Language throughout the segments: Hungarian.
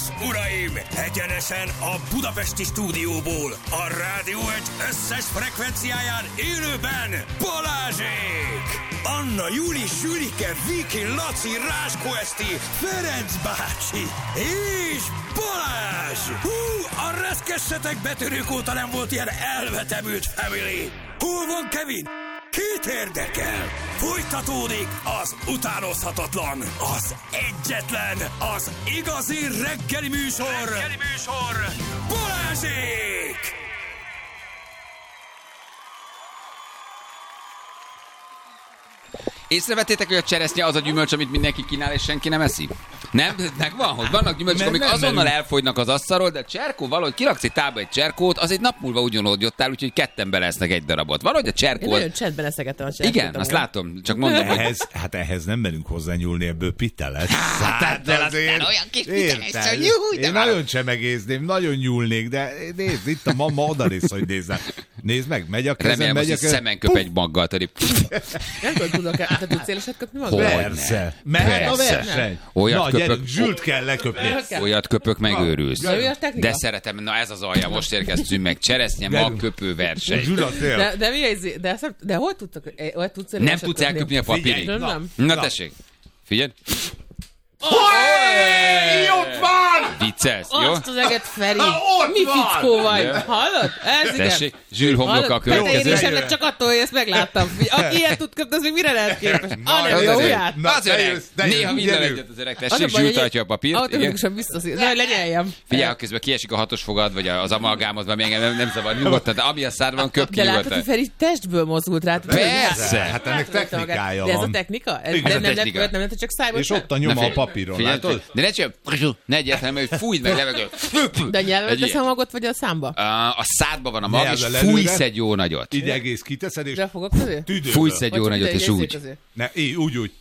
és uraim, egyenesen a budapesti stúdióból, a Rádió egy összes frekvenciáján élőben Balázsék! Anna, Júli, Zsülike, Viki, Laci, Ráskó Eszti, Ferenc bácsi és Balázs! Hú, a reszkessetek betörők óta nem volt ilyen elvetemült family! Hol van Kevin? Kit érdekel? Folytatódik az utánozhatatlan, az egyetlen, az igazi reggeli műsor, Balázsék! Észrevettétek, hogy a cseresznye az a gyümölcs, amit mindenki kínál, és senki nem eszi? Nem? Megvan, hogy vannak gyümölcsök, amik azonnal elfogynak az asztalról, de cserkó valahogy kiraksz egy tába egy cserkót, az egy nap múlva ugyanúgy ott áll, úgyhogy ketten belesznek egy darabot. Valahogy a cserkó... Én nagyon csendben eszegettem a cserkót. Igen, azt látom, csak mondom, hogy... Ehhez nem merünk hozzányúlni, ebből pite lesz. Hát azért... olyan kis pite lesz, hogy nyújt. Én nagyon csemegézném, nagyon nyúlnék, de nézd, itt a mama odarész, hogy nézzel. Nézd meg, megy a kezem, remélem, megy a kezem. Szemen köp egy maggal, tudod. Nem tudok, te tudsz éleset köpni magad? Persze. Mehet a verseny. Olyat na, gyerünk, Zsült kell leköpni. Olyat köpök, megőrülsz. De szeretem, na ez az alja, most érkeztünk meg. Cseresznye, magköpő verseny. De hol tudsz nem tudsz elköpni a papírig. Na tessék, figyelj. Ott van! Viccelsz, jó? Azt az eget, Feri! Mi fickó vagy? Hallod? Ez igen. Tessék, Zsül homloka a következő. Én csak attól, hogy ezt megláttam. Aki ilyet tud köpni, az még mire lehet képes? Anna, ujját! Az öreg. Néha minden egyet az öreg. Tessék, Zsül tartja a papírt. Automatikusan biztos, de lenyeljem. Figyelj, közben kiesik a hatos fogad, vagy az amalgámozban, még engem nem szabad nyugodtan, de ami a szádban köp ki nyugodtan. De látod, hogy Feri testből mozgult rá. Persze! Hát ennek technikája van. De ez a technika? Nem, csak szájban. És ott a nyoma a papíron, látod? De ne csak, ne egyáltalán, hogy fújd meg levegő. De a nyelven teszem a magot, vagy a számba? A szádba van a mag, és fújsz egy jó nagyot. Ide egész kiteszed, és de a fogak közé? Fújsz egy jó nagyot, és úgy. Ne, úgy.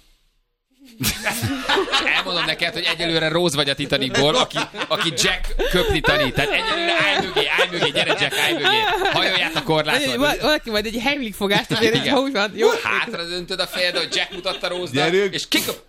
Elmondom neked, hogy egyelőre Rose vagy a Titanicból, aki Jack köpni tanít. Tehát egyelőre állj mögé, gyere Jack, állj mögé. Hajolját a korláton. Valaki majd egy Heimlich fogást azért, ha úgy van. Jó. Hátra döntöd a fejed, hogy Jack mutatta Rose-nak, és kiköp.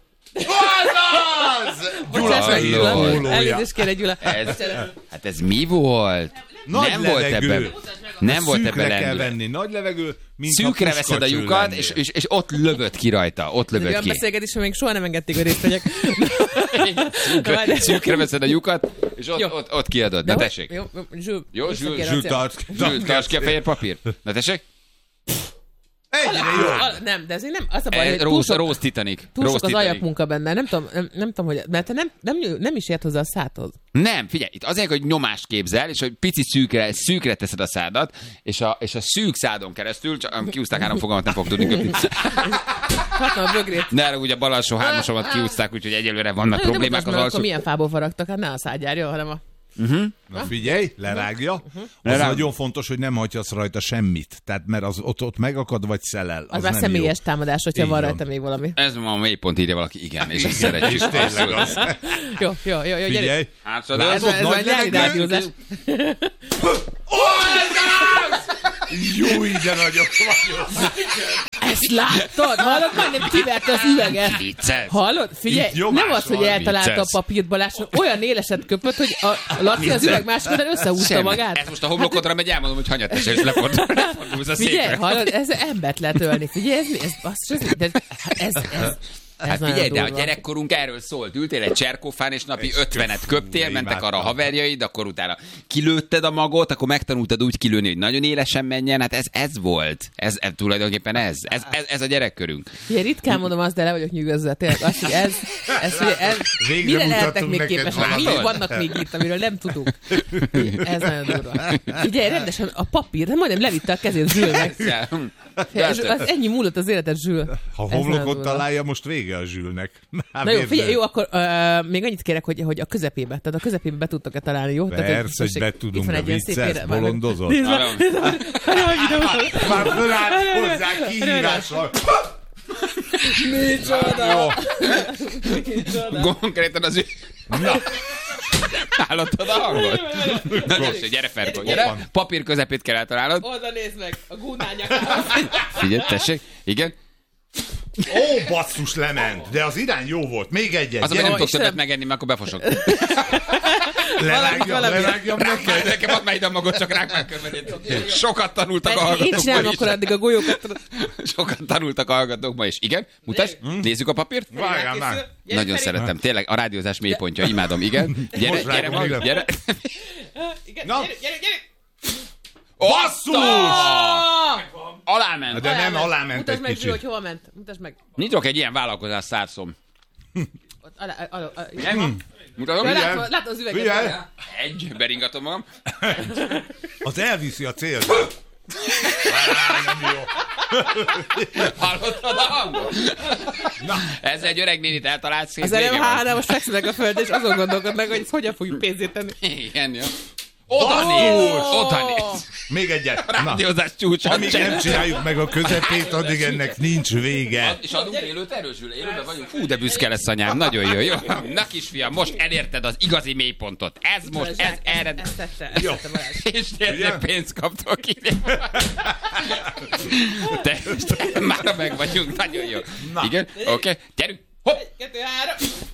Gyula! Elnézést kérek, Gyula. Hát ez mi volt? Nagy nem levegő. Volt ebben. Nem volt ebben lendület. Kell lendület. venni, nagy levegő, mint szűkre veszed a lyukat, és ott lövöd ki rajta. Ott lövöd olyan ki. beszélgetés, még soha nem engedték, hogy részt vegyek. Szűkre veszed a lyukat, és ott kiadod. Na tessék. Jó, Zsül, tarts ki a fehér papírt. Na tessék. Egyre jó. Nem, de ezért nem. Az a baj, hogy Rose Titanic. Túl sok az ajakmunka benne. Nem tudom, hogy... Mert te nem is ért hozzá a szádhoz. Nem, figyelj, itt azért, hogy nyomást képzel, és hogy pici szűkre teszed a szádat, és a szűk szádon keresztül, csak kiúzták 3 fogalmat, nem fog tudni köpni. Hatom a bögrét. De ugye bal alsó 3-asomat kiúzták, úgyhogy egyelőre vannak problémák az alsó. Milyen fából faragtak? Hát ne a szádjárja, hanem a... Na figyelj, lerágja. Az nagyon fontos, hogy nem hagyjasz rajta semmit. Tehát mert az ott megakad, vagy szelel. Az már személyes támadás, hogyha van rajta még valami. Ez ma a mélypont, írja valaki, igen, és ezt szeretjük. És tényleg az. Jó, figyelj. Hátradőz. Ez már nyári rádiózás. Jó, ide nagyok vagyok. Ezt láttad? Hallod? Majdnem kiverte az üveget. Hallod? Figyelj, nem az, hogy eltalálta a papírt Balázs, olyan éleset köpött, hogy a Laci az üveg másik oldalán összehúzta magát. Ez most a homlokodra megy, elmondom, hogy hanyat tesel, és lefordulsz a székre. Figyelj, hallod? Ez embert lehet ölni. Figyelj, ez Hát figyelj, de a gyerekkorunk erről szólt. Ültél egy cserkófán, és napi 50-et köptél, mentek arra a haverjaid, akkor utána kilőtted a magot, akkor megtanultad úgy kilőni, hogy nagyon élesen menjen. Hát ez volt. Ez tulajdonképpen ez a gyerekkorunk. Ugye ritkán mondom azt, de le vagyok nyűgözve. Tényleg azt, hogy ez mire lehetnek még képesek? Mi vannak még itt, amiről nem tudunk? Ez nagyon durva. Figyelj, rendesen a papír, de majdnem levitte a kezét Zsülnek. Az ennyi múlott az életed, Zsül. Ha homlokot találja, most vége a Zsülnek. Na jó, figyelj, jó, akkor még annyit kérek, hogy a közepébe. Tehát a közepébe be tudtok-e találni, jó? Persze, hogy be tudunk, de vicces, bolondozott. Már fölállt hozzá kihívással. Micsoda! Konkrétan az ő... Na! Hallottad a hangot? Na tessék, gyere Ferko, gyere. Papír közepét kell eltalálnod. Oda nézd meg, a gúnányakával. Figyelj, tessék, igen. Ó, basszus, lement. De az irány jó volt. Még egyet. Az, hogy nem tudok többet megenni, mert akkor befosok. Lerágjam neked. Nekem add már ide a magot, csak rák már körbenyét. Sokat tanultak a Én hallgatók csinálom ma is. akkor addig a golyókat. Sokat tanultak a hallgatók ma is. Igen? Mutasd, nézzük a papírt. Várjál már. Nagyon szeretem. Tényleg a rádiózás mélypontja. Imádom. Igen. Gyere, gyere. Na. Gyere. Basszus! Aláment. De nem aláment Mutasd egy meg, kicsit. hogy hova ment. Mutasd meg. Nyitok egy ilyen vállalkozás szárszom. Nem? Mutatom? Látod az üveget. Figyelj! Egy, beringatom magam. Az elviszi a célt. Nem jó. Hallottad a hangot? Ezzel egy öreg nénit eltalálsz. Az elem hálám, most fekszenek a földre, és azon gondolkodnak, hogy ezt hogyan fogjuk pénzét tenni. Igen, jó. Oda néz! Még egyet. A rádiózás csúcsa. Amíg nem csináljuk meg a közepét, addig ennek nincs vége. És adunk élőt, erősül, élőben vagyunk. Fú, de büszke lesz anyám, nagyon jó, jó. Na kisfiam, most elérted az igazi mélypontot. Ez most, ez erre. Ezt tette És tényleg pénzt kaptok ide. Te, már meg vagyunk, nagyon jó. Igen, oké, gyerünk. Hopp! 2, 3.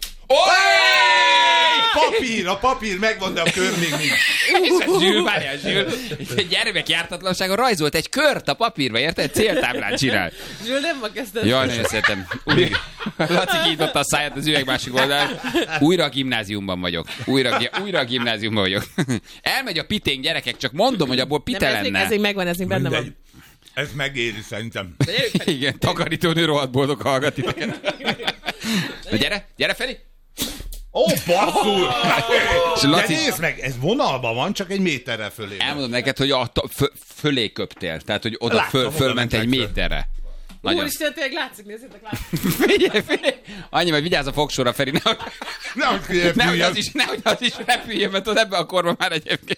A papír megvan, de a kör még nincs. Zsül, várjál, Zsül. Gyermek jártatlansága rajzolt egy kört a papírba, érted? Céltáblát csinál. Zsül, nem ma kezdett. Jaj, nagyon szeretem. Laci kinyitotta a száját az üveg másik oldalán. Újra a gimnáziumban vagyok. Újra a gimnáziumban vagyok. Elmegy a piténk, gyerekek, csak mondom, hogy abból pite lenne. Ez még megvan, ez még benne van. Ez megéri szerintem. Igen, takarítónő rohadt boldog hallgat titeket. Na gyere, Feri! Ó, basszul! De Laci... nézd meg, ez vonalban van, csak egy méterrel fölé. Elmondom neked, hogy fölé köptél. Tehát, hogy oda fölment egy méterre. Úristen, tényleg látszik, nézzétek, látszik. Figyelj. Annyi, majd vigyázz a fogsorra, Feri. Nehogy az is repüljön, mert ott ebben a korban már egyébként.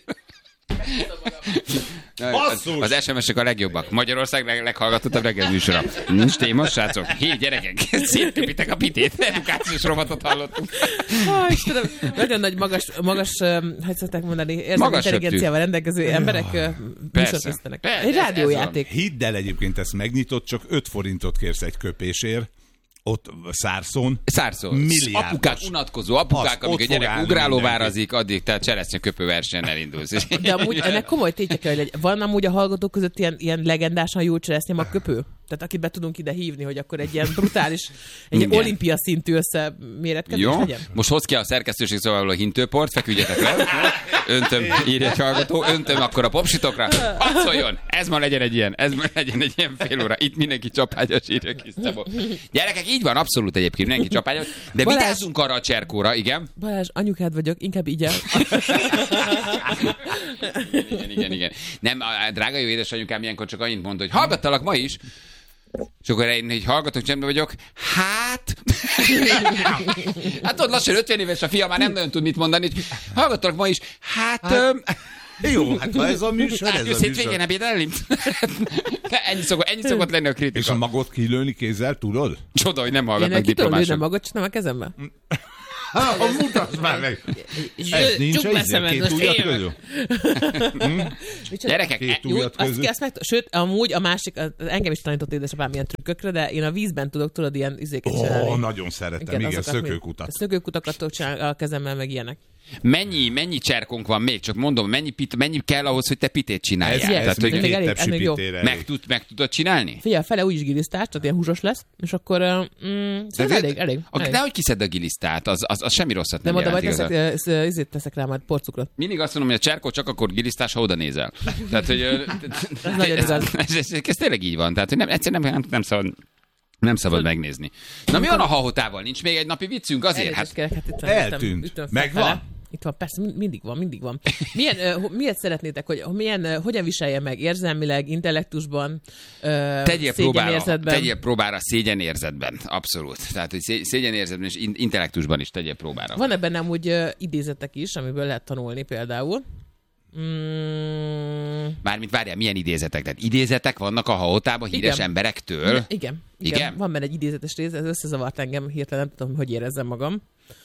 Az SMS-ek a legjobbak. Magyarország leghallgatottabb reggel műsora. Nincs téma, srácok. Hé, gyerekek, szétköpitek a pitét. Edukációs rovatot hallottunk. Istenem, nagyon nagy magas, hogy szokták mondani, érzelmi intelligenciával rendelkező emberek műsorkészítenek. Egy rádiójáték. Hidd el, egyébként ezt megnyitott, csak 5 forintot kérsz egy köpésért. Ott Szárszón. Milliárdos. Apukák, unatkozó apukák, amíg a gyerek ugrálóvárazik, addig, tehát cseresznyeköpő versenyen elindulsz. De amúgy ennek komoly tétje kell, hogy van amúgy a hallgatók között ilyen legendásan jó cseresznyemagköpő? Tehát akit be tudunk ide hívni, hogy akkor egy ilyen brutális, egy olimpia szintű összeméretkezés legyen. Most hoz ki a szerkesztőség szolgáló hintőport, feküdjetek le. Öntöm, írja egy hallgató, öntöm akkor a popsitokra. Hadd szóljon, ez ma legyen egy ilyen fél óra. Itt mindenki csapágyas, írja kis Szabó. Gyerekek, így van, abszolút egyébként mindenki csapágyas. De Balázs, vigyázzunk arra a cserkóra, igen. Balázs, anyukád vagyok, inkább így el. Igen. Nem, a drága jó édesanyukám ilyenkor csak annyit mond, hogy hallgattalak ma is. És akkor egy hallgatok, csendben vagyok. Hát ott lassan 50 éves a fia, már nem nagyon tud mit mondani. Hallgattalak ma is. Jó, hát ha ez a műsor, ez a műsor. Hétvégén ebédelni? Ennyi szokott lenni a kritika. És a magot kilőni kézzel, tudod? Csoda, hogy nem hallgatnak diplomások. Én ki tudom lőni a diplomások. magot, csinálom a kezembe. Mutasd már meg! Ez nincs egy két ujjat közül? Gyerekek, Két ujjat közül? Sőt, amúgy a másik, engem is tanított édesapám ilyen trükkökre, de én a vízben tudod ilyen izéket csinálni. Nagyon szeretem, igen, szökőkutat. Szökőkutakat tudok csinálni a kezemmel, meg ilyenek. Mennyi cserkónk van még? Csak mondom, mennyi kell ahhoz, hogy te pitét csináljál? Ez Tehát, hogy még elég, tepsi jó. pitére meg tudod csinálni? Figyelj, fele úgyis gilisztás, tehát ilyen húsos lesz, és akkor elég. Nehogy kiszedd a gilisztát, az semmi rosszat nem oda jelent majd teszek rá majd porcukrot. Mindig azt mondom, hogy a cserkó csak akkor gilisztás, ha oda nézel. Tehát, hogy ez tényleg így van. Tehát, hogy egyszerűen nem szabad megnézni. Na mi van a hahotával? Nincs még egy napi viccünk azért? Eltűnt. Megvan? Itt van, persze, mindig van. Miért szeretnétek, hogy hogyan viselje meg érzelmileg, intellektusban, szégyenérzetben? Tegyél próbára szégyenérzetben, abszolút. Tehát, hogy szégyenérzetben és intellektusban is tegyél próbára. Van ebben amúgy idézetek is, amiből lehet tanulni például. Mármint várjál, milyen idézetek? Tehát idézetek vannak a hahotában híres emberektől? Igen. Van benne egy idézetes rész, ez összezavart engem, hirtelen nem tudom, hogy érezzem magam.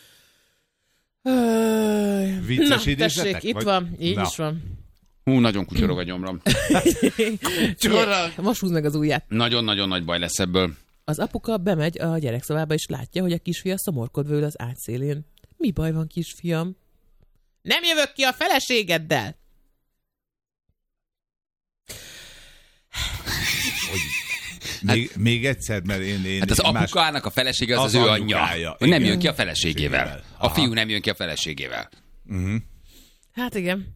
Vicces idézetek? Tessék, itt van, így is van. Nagyon kutyorog a gyomrom. Most húzd meg az ujját. Nagyon-nagyon nagy baj lesz ebből. Az apuka bemegy a gyerekszobába, és látja, hogy a kisfia szomorkodva ül az ágy szélén. Mi baj van, kisfiam? Nem jövök ki a feleségeddel! Még egyszer, mert én hát az apukának a felesége az ő anyja. Nem jön ki a feleségével. A fiú nem jön ki a feleségével. Hát igen.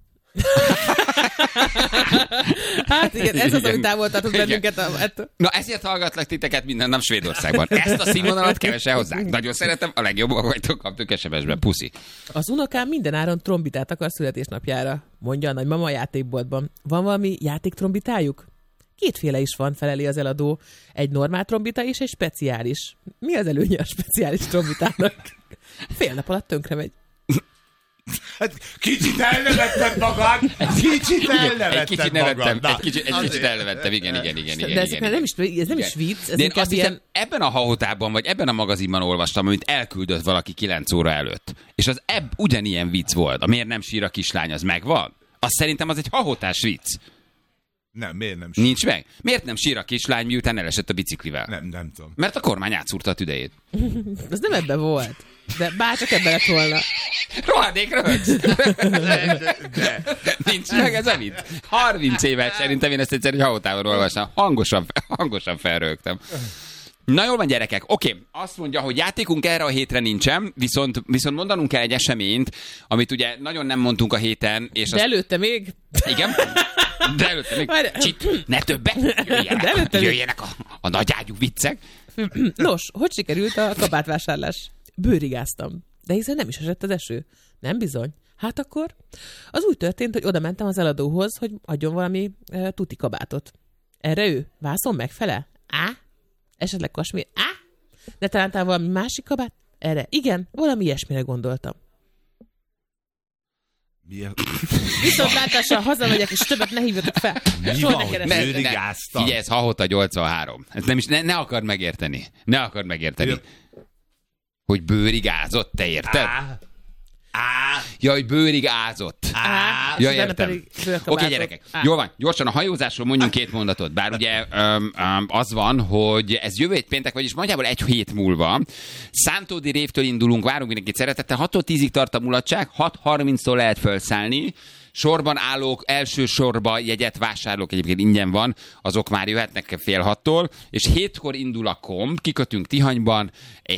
Hát igen, ez az, ami távoltatott bennünket. Na ezért hallgatlak titeket minden nap Svédországban. Ezt a színvonalat kevesen hozzák. Nagyon szeretem, a legjobbak vagytok, kaptuk SMS-ben. Puszi. Az unokám mindenáron trombitát akar születésnapjára, mondja a nagymama a játékboltban. Van valami játéktrombitájuk? Kétféle is van, feleli az eladó. Egy normál trombita és egy speciális. Mi az előnye a speciális trombitának? Fél nap alatt tönkre megy. Hát kicsit elnevettem magad! Egy kicsit elnevettem, igen. De ez nem is vicc, ez inkább ilyen... Ebben a hahotában, vagy ebben a magazinban olvastam, amit elküldött valaki 9 óra előtt. És az ugyanilyen vicc volt. A miért nem sír a kislány, az megvan? Azt szerintem az egy hahotás vicc. Nem, miért nem sír? Nincs meg? Miért nem sír a kislány, miután elesett a biciklivel? Nem tudom. Mert a kormány átszúrta a tüdejét. Az nem ebben volt. De bárcsak ebben lett volna. Rohadék röhögsz. Nincs meg ez a vicc. 30 évet szerintem én ezt egyszer egy hahotában olvastam. Hangosan felröhögtem. Na jól van, gyerekek. Oké, azt mondja, hogy játékunk erre a hétre nincsen, viszont mondanunk kell egy eseményt, amit ugye nagyon nem mondtunk a héten. És de előtte még. Igen? De előtte még. Csit, ne többet. Jöjjenek a nagyágyú viccek. Nos, hogy sikerült a kabátvásárlás? Bőrigáztam. De hiszen nem is esett az eső. Nem bizony. Hát akkor az úgy történt, hogy oda mentem az eladóhoz, hogy adjon valami tuti kabátot. Erre ő? Vászon megfele? Esetleg kasmír? De talán valami másik kabát? Erre? Igen, valami ilyesmire gondoltam. Viszontlátásra hazamegyek, és többet ne hívjatok fel. Mi van, hogy bőrigáztam? Figyelj, ez hahota 83. Ez nem is, ne akard megérteni. Hogy bőrigázott, te érted? Ja, hogy bőrigázott. Ja, értem. Oké, gyerekek. Jól van, gyorsan a hajózásról mondjunk 2 mondatot. Bár ugye az van, hogy ez jövő péntek, vagyis nagyjából 1 hét múlva. Szántódi révtől indulunk, várunk mindenkit szeretettel. 6-tól 10-ig tart a mulatság, 6:30-tól lehet felszállni. Sorban állók, első sorba jegyet vásárlók egyébként ingyen van, azok már jöhetnek fél 6-tól, és 7-kor indul a komp, kikötünk Tihanyban,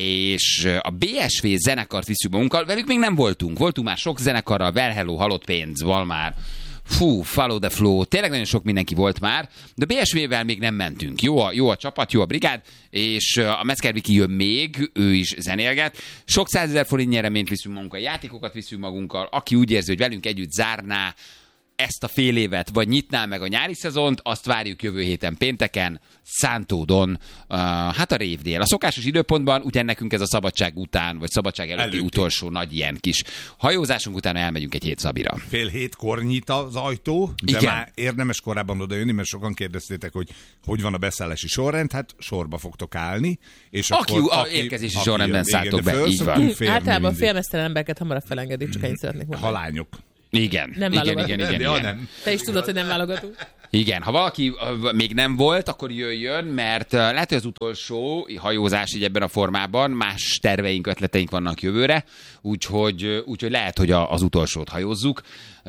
és a BSV zenekart viszünk magunkkal, velük még nem voltunk már sok zenekarral, Well Hello, Halott Pénz, Valmár, Follow the Flow, tényleg nagyon sok mindenki volt már, de BSV-vel még nem mentünk. Jó a csapat, jó a brigád, és a Metzger Viki jön még, ő is zenélget. Sok 100 000 forint nyereményt viszünk magunkkal, játékokat viszünk magunkkal, aki úgy érzi, hogy velünk együtt zárná ezt a fél évet, vagy nyitná meg a nyári szezont, azt várjuk jövő héten pénteken, Szántódon, hát a révdél. A szokásos időpontban, ugye nekünk ez a szabadság után, vagy szabadság előtti utolsó nagy ilyen kis hajózásunk után elmegyünk egy 7 Szabira. 6:30 nyit az ajtó, de igen. Már érdemes korábban odajönni, mert sokan kérdeztétek, hogy van a beszállási sorrend, hát sorba fogtok állni. És aki érkezési sorrendben szálltok be, így van. Általában félmeztelen embereket hamarabb felengedik, csak ennyit szeretnék mondani. Halányok. Igen. Igen. Te is tudod, hogy nem válogatunk. Igen, ha valaki még nem volt, akkor jöjjön, mert lehet, hogy az utolsó hajózás így ebben a formában, más terveink, ötleteink vannak jövőre, úgyhogy lehet, hogy az utolsót hajózzuk,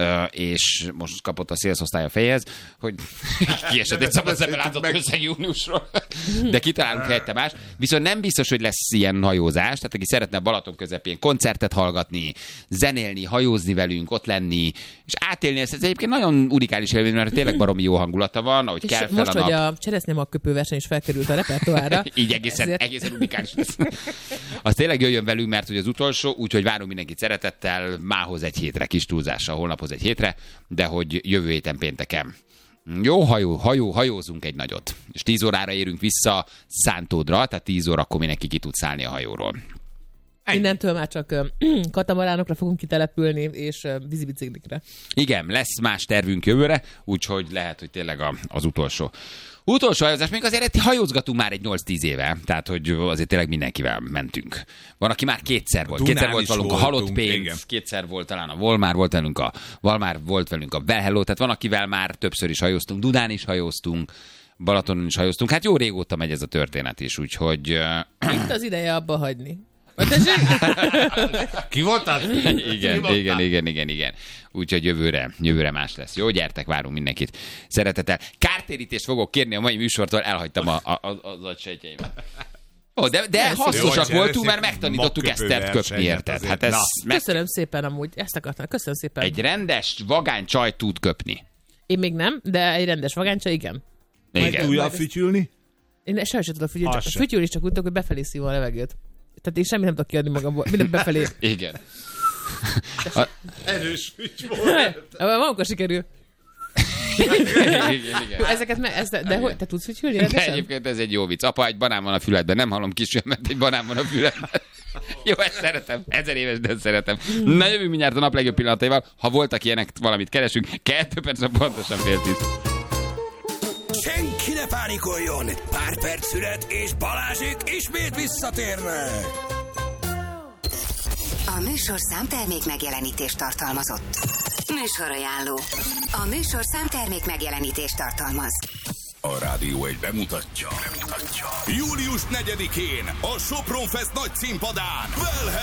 és most kapott a szélszosztály a fejhez, hogy kiesett egy szabad szemben látott összeg júniusról, de kitalálunk helyette más. Viszont nem biztos, hogy lesz ilyen hajózás, tehát aki szeretne a Balaton közepén koncertet hallgatni, zenélni, hajózni velünk, ott lenni, és átélni ezt, ez egyébként nagyon unikális élmény, mert tényleg baromi jó hangulata van, ahogy kell fel most, a nap. Hogy a cseresznyemagköpő verseny is felkerült a repertoárra. Így egészen unikális lesz. Az tényleg jöjjön velünk, mert hogy az utolsó, úgyhogy várunk mindenkit szeretettel, mához 1 hétre, kis túlzással, holnaphoz 1 hétre, de hogy jövő héten pénteken. Jó, hajózunk egy nagyot. És 10 órára érünk vissza Szántódra, tehát 10 órakor mindenki ki tud szállni a hajóról. Innentől már csak katamaránokra fogunk kitelepülni, és vízibiciklikre. Igen, lesz más tervünk jövőre, úgyhogy lehet, hogy tényleg az utolsó hajózás. Még azért hajózgatunk már egy 8-10 éve, tehát hogy azért tényleg mindenkivel mentünk. Van, aki már 2-szer volt. 2-szer volt velünk a Halott Pénz, 2-szer volt talán a Volmár, volt velünk a Well Hello, tehát van, akivel már többször is hajóztunk, Dunán is hajóztunk, Balatonon is hajóztunk. Hát jó régóta megy ez a történet is, úgyhogy... Itt az ideje abba hagyni. Ki voltál? Igen. Úgyhogy jövőre más lesz. Jó, gyertek, várunk mindenkit szeretettel. Kártérítést fogok kérni a mai műsortól, elhagytam az agysejtjeimet. De hasznosak voltunk, mert megtanítottuk Esztert köpni, érted? Hát ez köszönöm szépen amúgy, ezt akartam. Köszönöm szépen. Egy rendes vagánycsaj tud köpni. Én még nem, de egy rendes vagánycsaj, igen. Majd újra fütyülni? Én sehol sem tudok fütyülni, csak fütyülni csak úgy tudok, hogy befelé szívom a levegőt. Tehát én semmit nem tudok kiadni magamból, mindent befelé. Igen. Erős füty volt. Magunkra sikerül. Igen. Ezeket de hogy te tudsz fütyülni? De egyébként ez egy jó vicc. Apa, egy banán van a füledben. Nem hallom kisfiam, mert egy banán van a füledben. Jó, ezt szeretem. 1000 éves, de ezt szeretem. Na, jövünk mindjárt a nap legjobb pillanataival. Ha voltak ilyenek, valamit keresünk. 2 percben pontosan 9:30. Senki ne pánikoljon! Pár perc szület, és Balázsék ismét visszatérnek! A műsor számtermék megjelenítést tartalmazott. Műsorajánló. A műsor számtermék megjelenítést tartalmaz. A Rádió 1 bemutatja. Július 4-én a Sopron Fest nagy színpadán